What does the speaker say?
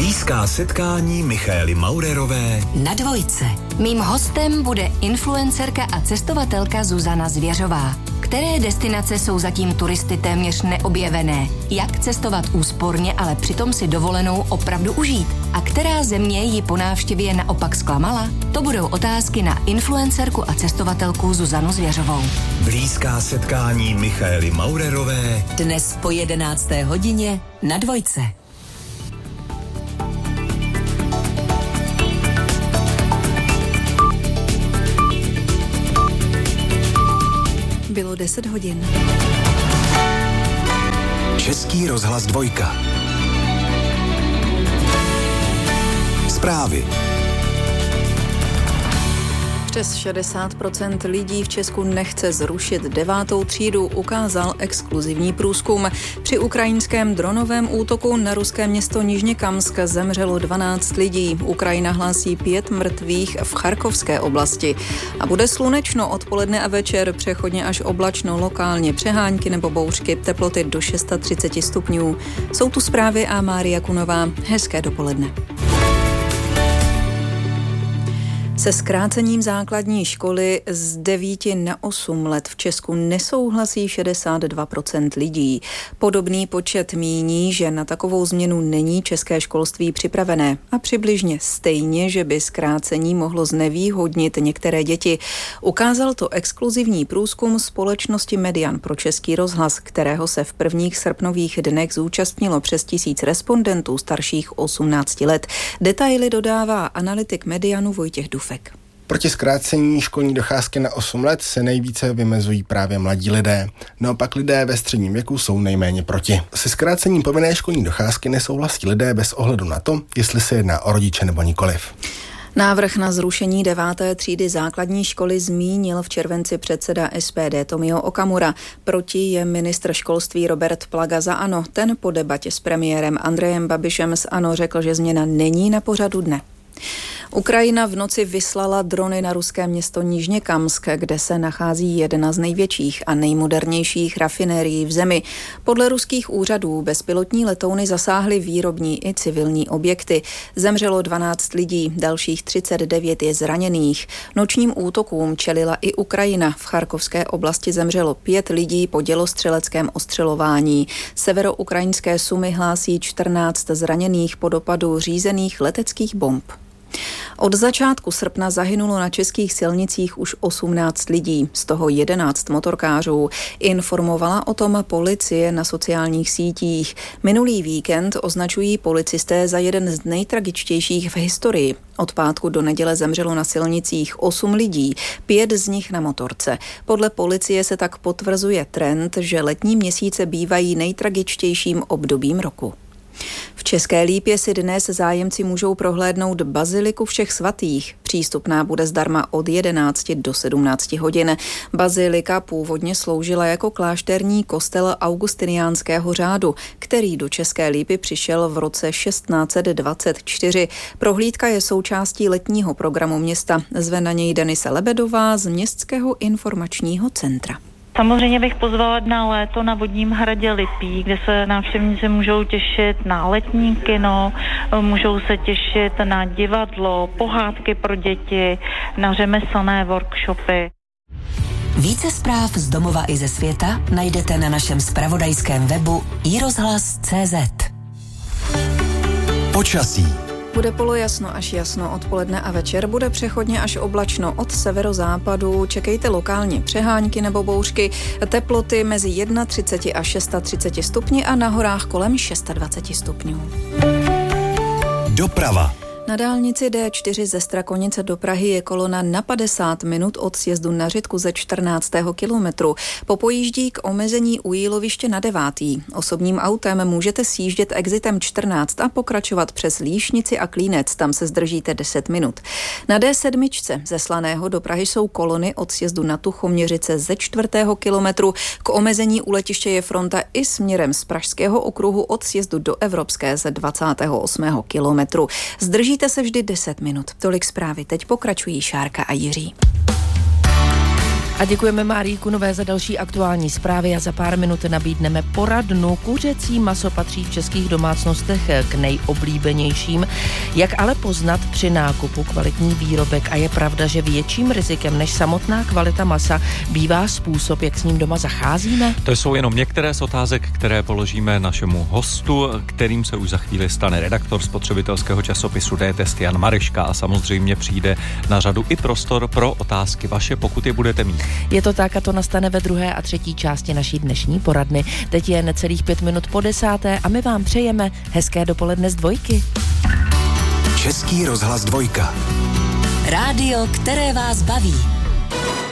Blízká setkání Michaely Maurerové na Dvojce. Mým hostem bude influencerka a cestovatelka Zuzana Zvěřová. Které destinace jsou zatím turisty téměř neobjevené? Jak cestovat úsporně, ale přitom si dovolenou opravdu užít? A která země ji po návštěvě naopak zklamala? To budou otázky na influencerku a cestovatelku Zuzanu Zvěřovou. Blízká setkání Michaely Maurerové dnes po 11. hodině na Dvojce. Bylo 10 hodin. Český rozhlas Dvojka. Zprávy. Přes 60% lidí v Česku nechce zrušit 9. třídu, ukázal exkluzivní průzkum. Při ukrajinském dronovém útoku na ruské město Nižněkamsk zemřelo 12 lidí. Ukrajina hlásí 5 mrtvých v Charkovské oblasti. A bude slunečno odpoledne a večer, přechodně až oblačno, lokálně přehánky nebo bouřky, teploty do 630 stupňů. Jsou tu zprávy a Mária Kunová. Hezké dopoledne. Se zkrácením základní školy z 9 na 8 let v Česku nesouhlasí 62% lidí. Podobný počet míní, že na takovou změnu není české školství připravené. A přibližně stejně, že by zkrácení mohlo znevýhodnit některé děti. Ukázal to exkluzivní průzkum společnosti Median pro Český rozhlas, kterého se v prvních srpnových dnech zúčastnilo přes 1000 respondentů starších 18 let. Detaily dodává analytik Medianu Vojtěch Dufek. Proti zkrácení školní docházky na 8 let se nejvíce vymezují právě mladí lidé. Naopak lidé ve středním věku jsou nejméně proti. Se zkrácením povinné školní docházky nesouhlasí lidé bez ohledu na to, jestli se jedná o rodiče nebo nikoliv. Návrh na zrušení 9. třídy základní školy zmínil v červenci předseda SPD Tomio Okamura. Proti je ministr školství Robert Plaga za ANO. Ten po debatě s premiérem Andrejem Babišem z ANO řekl, že změna není na pořadu dne. Ukrajina v noci vyslala drony na ruské město Nižněkamsk, kde se nachází jedna z největších a nejmodernějších rafinérií v zemi. Podle ruských úřadů bezpilotní letouny zasáhly výrobní i civilní objekty. Zemřelo 12 lidí, dalších 39 je zraněných. Nočním útokům čelila i Ukrajina. V Charkovské oblasti zemřelo 5 lidí po dělostřeleckém ostřelování. Severoukrajinské Sumy hlásí 14 zraněných po dopadu řízených leteckých bomb. Od začátku srpna zahynulo na českých silnicích už 18 lidí, z toho 11 motorkářů. Informovala o tom policie na sociálních sítích. Minulý víkend označují policisté za jeden z nejtragičtějších v historii. Od pátku do neděle zemřelo na silnicích 8 lidí, 5 z nich na motorce. Podle policie se tak potvrzuje trend, že letní měsíce bývají nejtragičtějším obdobím roku. V České Lípě si dnes zájemci můžou prohlédnout baziliku Všech svatých. Přístupná bude zdarma od 11 do 17 hodin. Bazilika původně sloužila jako klášterní kostel augustiniánského řádu, který do České Lípy přišel v roce 1624. Prohlídka je součástí letního programu města. Zve na něj Denise Lebedová z Městského informačního centra. Samozřejmě bych pozvala na léto na Vodním hradě Lipí, kde se návštěvníci můžou těšit na letní kino, můžou se těšit na divadlo, pohádky pro děti, na řemeslné workshopy. Více zpráv z domova i ze světa najdete na našem zpravodajském webu iRozhlas.cz. Počasí. Bude polojasno až jasno odpoledne a večer, bude přechodně až oblačno od severozápadu. Čekejte lokálně přehánky nebo bouřky, teploty mezi 31 a 630 stupni a na horách kolem 26 stupňů. Doprava. Na dálnici D4 ze Strakonice do Prahy je kolona na 50 minut od sjezdu na Řitku ze 14. kilometru. Popojíždí k omezení u jíloviště na 9. Osobním autem můžete sjíždět exitem 14 a pokračovat přes Líšnici a Klínec, tam se zdržíte 10 minut. Na D7 ze Slaného do Prahy jsou kolony od sjezdu na Tuchoměřice ze 4. kilometru. K omezení u letiště je fronta i směrem z Pražského okruhu od sjezdu do Evropské ze 28. kilometru. Zdržíte se vždy 10 minut. Tolik zprávy. Teď pokračují Šárka a Jiří. A děkujeme Márii Kunové za další aktuální zprávy a za pár minut nabídneme poradnu. Kuřecí maso patří v českých domácnostech k nejoblíbenějším. Jak ale poznat při nákupu kvalitní výrobek? A je pravda, že větším rizikem než samotná kvalita masa bývá způsob, jak s ním doma zacházíme? To jsou jenom některé z otázek, které položíme našemu hostu, kterým se už za chvíli stane redaktor spotřebitelského časopisu D-Test Jan Mariška a samozřejmě přijde na řadu i prostor pro otázky vaše, pokud je budete mít. Je to tak a to nastane ve druhé a třetí části naší dnešní poradny. Teď je necelých 5 minut po 10. a my vám přejeme hezké dopoledne z Dvojky. Český rozhlas Dvojka. Rádio, které vás baví.